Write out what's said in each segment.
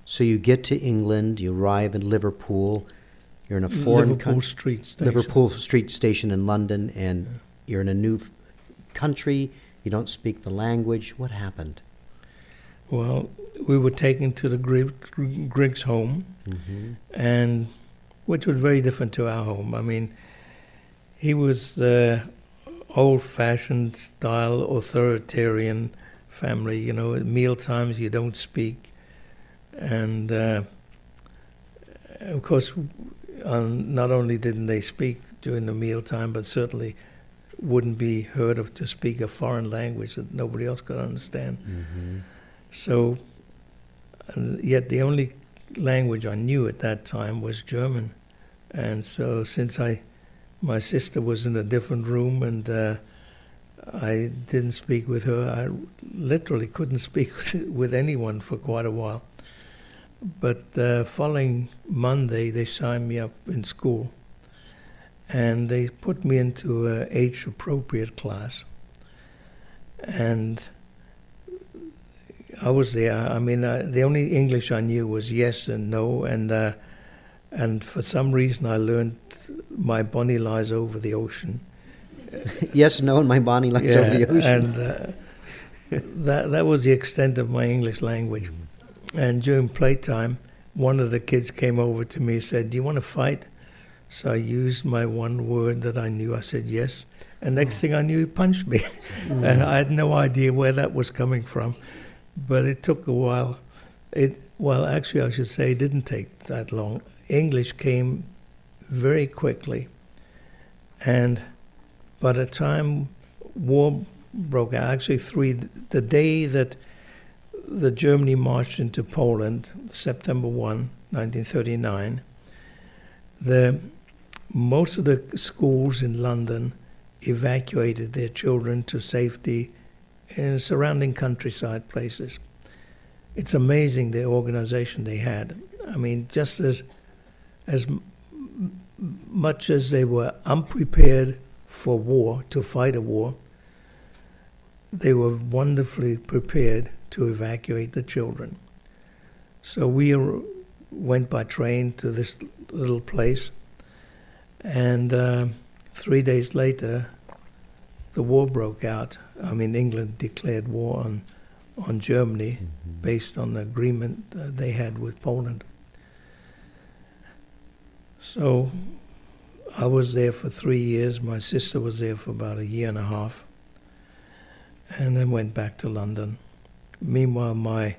So you get to England, you arrive in Liverpool, you're in a foreign Liverpool Street Station. Liverpool Street Station in London, and you're in a new country, you don't speak the language. What happened? Well, we were taken to the Griggs home, and which was very different to our home. I mean, he was the old-fashioned style authoritarian family. You know, at meal times you don't speak, and of course, not only didn't they speak during the mealtime, but certainly wouldn't be heard of to speak a foreign language that nobody else could understand. So, yet the only language I knew at that time was German. And so since my sister was in a different room and I didn't speak with her, I literally couldn't speak with anyone for quite a while. But the following Monday, they signed me up in school. And they put me into an age-appropriate class. And I was there. I mean, the only English I knew was yes and no, and for some reason I learned "My Bonnie Lies Over the Ocean." Yes, no, and my Bonnie lies over the ocean. And that was the extent of my English language. And during playtime, one of the kids came over to me and said, "Do you want to fight?" So I used my one word that I knew. I said yes. And next thing I knew, he punched me. And I had no idea where that was coming from. But it took a while. Well, actually, I should say it didn't take that long. English came very quickly. And by the time war broke out, actually the day that the Germany marched into Poland, September 1, 1939, most of the schools in London evacuated their children to safety in surrounding countryside places. It's amazing the organization they had. I mean, just as much as they were unprepared for war, to fight a war, they were wonderfully prepared to evacuate the children. So we went by train to this little place, and 3 days later, the war broke out. I mean, England declared war on Germany based on the agreement they had with Poland. So I was there for 3 years. My sister was there for about a year and a half, and then went back to London. Meanwhile, my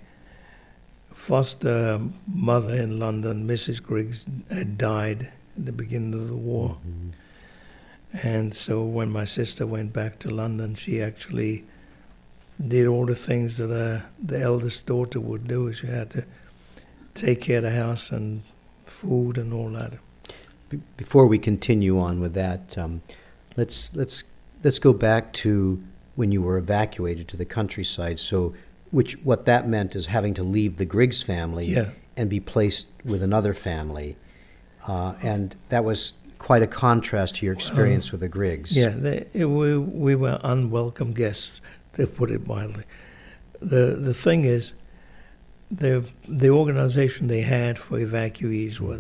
foster mother in London, Mrs. Griggs, had died at the beginning of the war. And so when my sister went back to London, she actually did all the things that the eldest daughter would do. She had to take care of the house and food and all that. Before we continue on with that, let's go back to when you were evacuated to the countryside. So, what that meant is having to leave the Griggs family and be placed with another family, and that was quite a contrast to your experience with the Griggs. Yeah, we were unwelcome guests, to put it mildly. The thing is, the organization they had for evacuees was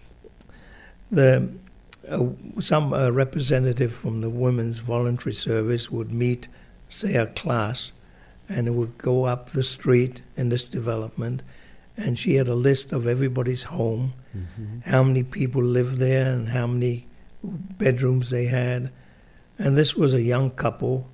that some representative from the Women's Voluntary Service would meet, say, a class, and it would go up the street in this development, and she had a list of everybody's home, how many people lived there and how many bedrooms they had. And this was a young couple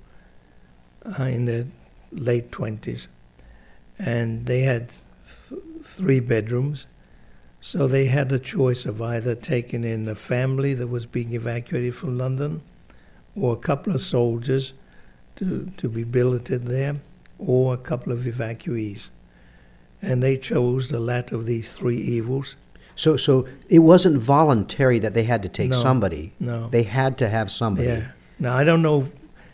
in their late 20s, and they had 3 bedrooms. So they had a choice of either taking in a family that was being evacuated from London, or a couple of soldiers to be billeted there, or a couple of evacuees. And they chose the latter of these 3 evils. So it wasn't voluntary that they had to take somebody. No. They had to have somebody. Yeah. Now, I don't know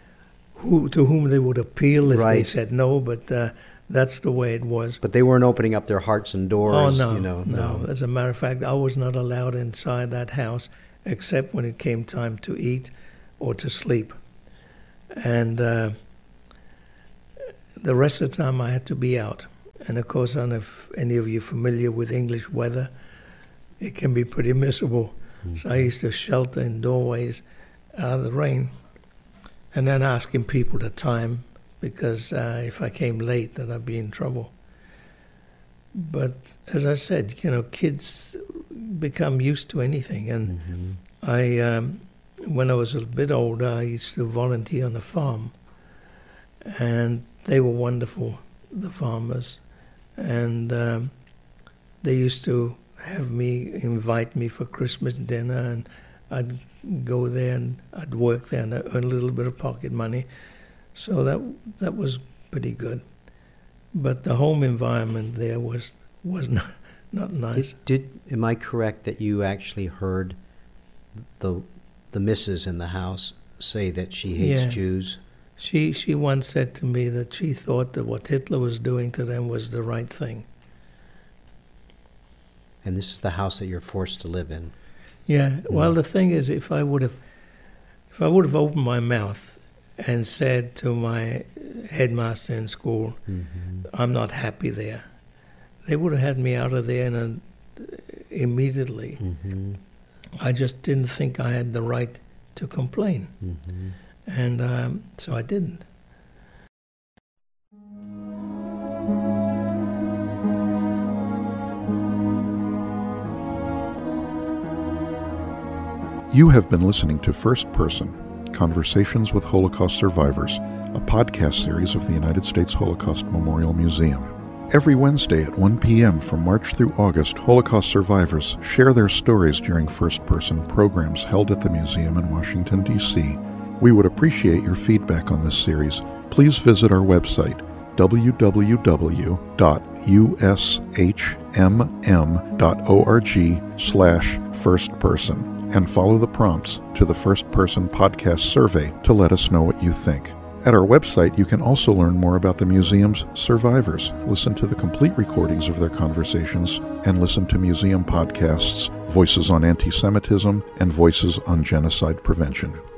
to whom they would appeal if they said no, but that's the way it was. But they weren't opening up their hearts and doors. Oh, no. As a matter of fact, I was not allowed inside that house except when it came time to eat or to sleep. And the rest of the time I had to be out. And of course, I don't know if any of you are familiar with English weather. It can be pretty miserable. So I used to shelter in doorways out of the rain, and then asking people the time, because if I came late, then I'd be in trouble. But as I said, kids become used to anything. And I, when I was a bit older, I used to volunteer on a farm, and they were wonderful, the farmers. And they used to invite me for Christmas dinner, and I'd go there and I'd work there and I'd earn a little bit of pocket money. So that was pretty good. But the home environment there was not nice. Am I correct that you actually heard the missus in the house say that she hates Jews? She once said to me that she thought that what Hitler was doing to them was the right thing. And this is the house that you're forced to live in. Yeah. Well, the thing is, if I would have opened my mouth and said to my headmaster in school, I'm not happy there, they would have had me out of there immediately. I just didn't think I had the right to complain. And so I didn't. You have been listening to First Person, Conversations with Holocaust Survivors, a podcast series of the United States Holocaust Memorial Museum. Every Wednesday at 1 p.m. from March through August, Holocaust survivors share their stories during First Person programs held at the museum in Washington, D.C. We would appreciate your feedback on this series. Please visit our website, www.ushmm.org/firstperson, and follow the prompts to the First Person podcast survey to let us know what you think. At our website, you can also learn more about the museum's survivors, listen to the complete recordings of their conversations, and listen to museum podcasts, Voices on Anti-Semitism and Voices on Genocide Prevention.